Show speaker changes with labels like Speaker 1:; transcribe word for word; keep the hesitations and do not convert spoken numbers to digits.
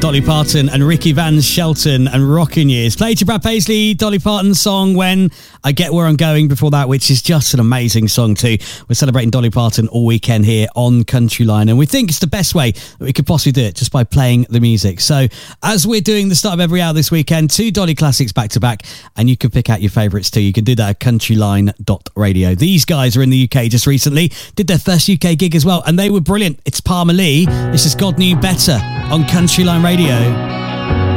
Speaker 1: Dolly Parton and Ricky Van Shelton and Rockin' Years. Played to Brad Paisley, Dolly Parton's song When I Get Where I'm Going before that, which is just an amazing song too. We're celebrating Dolly Parton all weekend here on Country Line, and we think it's the best way that we could possibly do it, just by playing the music. So as we're doing the start of every hour this weekend, two Dolly classics back to back, and you can pick out your favourites too. You can do that at countryline dot radio. These guys are in the U K just recently, did their first U K gig as well, and they were brilliant. It's Palmer Lee. This is God Knew Better on Country Line Radio.